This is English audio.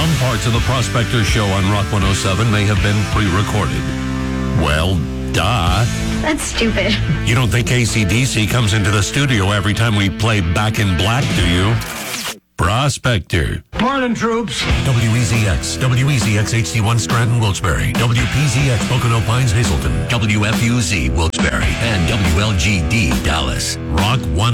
Some parts of the Prospector Show on Rock 107 may have been pre-recorded. Well, duh. That's stupid. You don't think AC/DC comes into the studio every time we play Back in Black, do you? Prospector. Morning, troops. WEZX HD1 Scranton, Wilkes-Barre. WPZX Pocono Pines, Hazleton. WFUZ Wilkes-Barre. And WLGD Dallas. Rock 1.